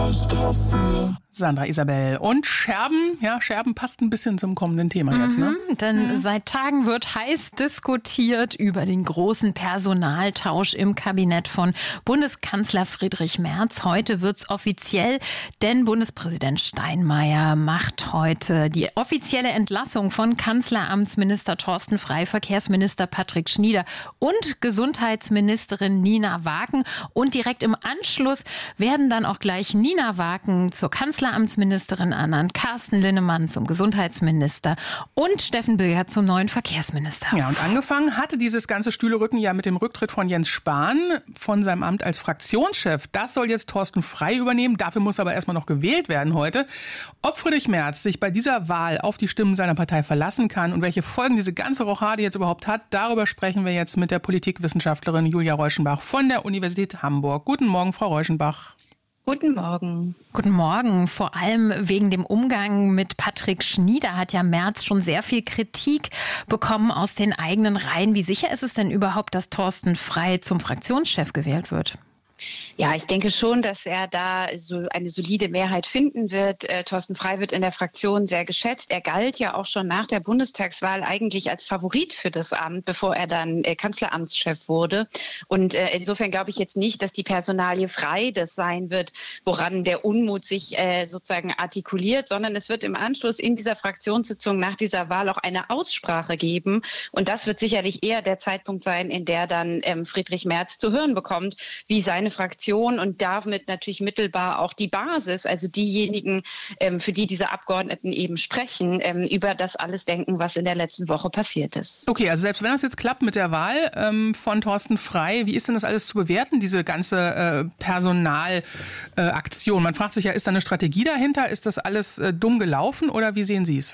Sandra Isabel. Und Scherben, ja, Scherben passt ein bisschen zum kommenden Thema jetzt, ne? Denn seit Tagen wird heiß diskutiert über den großen Personaltausch im Kabinett von Bundeskanzler Friedrich Merz. Heute wird's offiziell, denn Bundespräsident Steinmeier macht heute die offizielle Entlassung von Kanzleramtsminister Thorsten Frey, Verkehrsminister Patrick Schnieder und Gesundheitsministerin Nina Waken. Und direkt im Anschluss werden dann auch gleich Nina Waken zur Kanzleramtsministerin ernannt, Carsten Linnemann zum Gesundheitsminister und Steffen Bilger zum neuen Verkehrsminister. Ja, und angefangen hatte dieses ganze Stühlerücken ja mit dem Rücktritt von Jens Spahn von seinem Amt als Fraktionschef. Das soll jetzt Thorsten Frey übernehmen. Dafür muss aber erstmal noch gewählt werden heute. Ob Friedrich Merz sich bei dieser Wahl auf die Stimmen seiner Partei verlassen kann und welche Folgen diese ganze Rochade jetzt überhaupt hat, darüber sprechen wir jetzt mit der Politikwissenschaftlerin Julia Reuschenbach von der Universität Hamburg. Guten Morgen, Frau Reuschenbach. Guten Morgen. Guten Morgen. Vor allem wegen dem Umgang mit Patrick Schnieder hat ja Merz schon sehr viel Kritik bekommen aus den eigenen Reihen. Wie sicher ist es denn überhaupt, dass Thorsten Frey zum Fraktionschef gewählt wird? Ja, ich denke schon, dass er da so eine solide Mehrheit finden wird. Thorsten Frey wird in der Fraktion sehr geschätzt. Er galt ja auch schon nach der Bundestagswahl eigentlich als Favorit für das Amt, bevor er dann Kanzleramtschef wurde. Und insofern glaube ich jetzt nicht, dass die Personalie Frey das sein wird, woran der Unmut sich sozusagen artikuliert, sondern es wird im Anschluss in dieser Fraktionssitzung nach dieser Wahl auch eine Aussprache geben. Und das wird sicherlich eher der Zeitpunkt sein, in der dann Friedrich Merz zu hören bekommt, wie seine Fraktion und damit natürlich mittelbar auch die Basis, also diejenigen, für die diese Abgeordneten eben sprechen, über das alles denken, was in der letzten Woche passiert ist. Okay, also selbst wenn das jetzt klappt mit der Wahl von Thorsten Frey, wie ist denn das alles zu bewerten, diese ganze Personalaktion? Man fragt sich ja, ist da eine Strategie dahinter? Ist das alles dumm gelaufen oder wie sehen Sie es?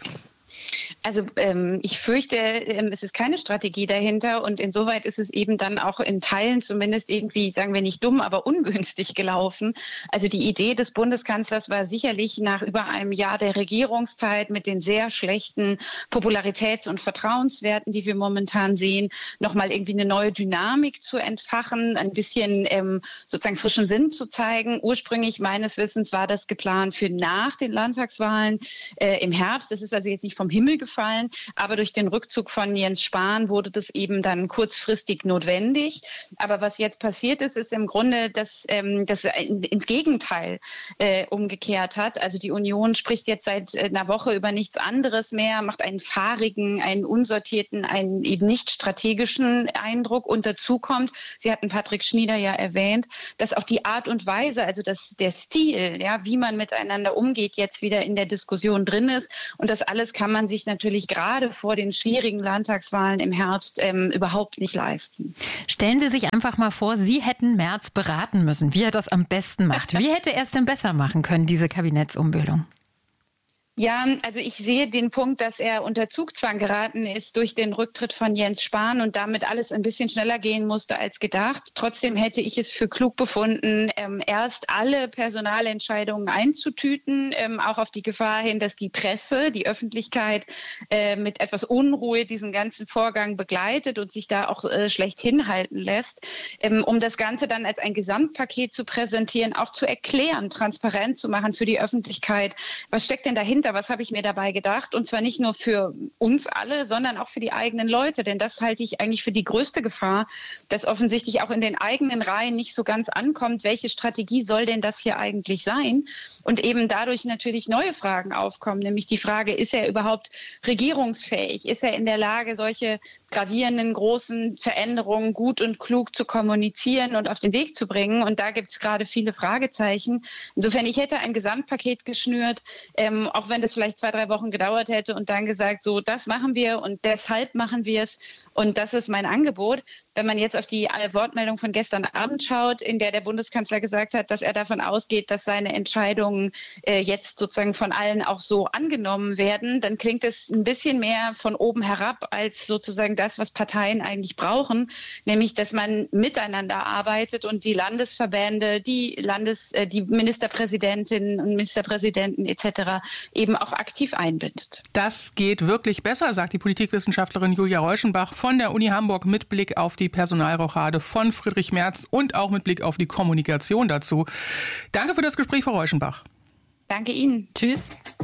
Also ich fürchte, es ist keine Strategie dahinter und insoweit ist es eben dann auch in Teilen zumindest irgendwie, sagen wir nicht dumm, aber ungünstig gelaufen. Also die Idee des Bundeskanzlers war sicherlich nach über einem Jahr der Regierungszeit mit den sehr schlechten Popularitäts- und Vertrauenswerten, die wir momentan sehen, nochmal irgendwie eine neue Dynamik zu entfachen, ein bisschen sozusagen frischen Wind zu zeigen. Ursprünglich meines Wissens war das geplant für nach den Landtagswahlen im Herbst. Das ist also jetzt nicht vom Himmel gefallen, aber durch den Rückzug von Jens Spahn wurde das eben dann kurzfristig notwendig. Aber was jetzt passiert ist, ist im Grunde, dass das ins Gegenteil umgekehrt hat. Also die Union spricht jetzt seit einer Woche über nichts anderes mehr, macht einen fahrigen, einen unsortierten, einen eben nicht strategischen Eindruck. Und dazu kommt, Sie hatten Patrick Schnieder ja erwähnt, dass auch die Art und Weise, also der Stil, ja, wie man miteinander umgeht, jetzt wieder in der Diskussion drin ist. Und das alles kann man sich natürlich gerade vor den schwierigen Landtagswahlen im Herbst überhaupt nicht leisten. Stellen Sie sich einfach mal vor, Sie hätten Merz beraten müssen, wie er das am besten macht. Wie hätte er es denn besser machen können, diese Kabinettsumbildung? Ja, also ich sehe den Punkt, dass er unter Zugzwang geraten ist durch den Rücktritt von Jens Spahn und damit alles ein bisschen schneller gehen musste als gedacht. Trotzdem hätte ich es für klug befunden, erst alle Personalentscheidungen einzutüten, auch auf die Gefahr hin, dass die Presse, die Öffentlichkeit mit etwas Unruhe diesen ganzen Vorgang begleitet und sich da auch schlecht hinhalten lässt, um das Ganze dann als ein Gesamtpaket zu präsentieren, auch zu erklären, transparent zu machen für die Öffentlichkeit. Was steckt denn dahinter? Was habe ich mir dabei gedacht? Und zwar nicht nur für uns alle, sondern auch für die eigenen Leute. Denn das halte ich eigentlich für die größte Gefahr, dass offensichtlich auch in den eigenen Reihen nicht so ganz ankommt, welche Strategie soll denn das hier eigentlich sein? Und eben dadurch natürlich neue Fragen aufkommen, nämlich die Frage, ist er überhaupt regierungsfähig? Ist er in der Lage, solche gravierenden, großen Veränderungen gut und klug zu kommunizieren und auf den Weg zu bringen? Und da gibt es gerade viele Fragezeichen. Insofern, ich hätte ein Gesamtpaket geschnürt, auch wenn das vielleicht 2-3 Wochen gedauert hätte und dann gesagt, so, das machen wir und deshalb machen wir es und das ist mein Angebot. Wenn man jetzt auf die Wortmeldung von gestern Abend schaut, in der der Bundeskanzler gesagt hat, dass er davon ausgeht, dass seine Entscheidungen jetzt sozusagen von allen auch so angenommen werden, dann klingt es ein bisschen mehr von oben herab als sozusagen das, was Parteien eigentlich brauchen, nämlich, dass man miteinander arbeitet und die Landesverbände, die Ministerpräsidentinnen und Ministerpräsidenten etc. eben eben auch aktiv einbindet. Das geht wirklich besser, sagt die Politikwissenschaftlerin Julia Reuschenbach von der Uni Hamburg mit Blick auf die Personalrochade von Friedrich Merz und auch mit Blick auf die Kommunikation dazu. Danke für das Gespräch, Frau Reuschenbach. Danke Ihnen. Tschüss.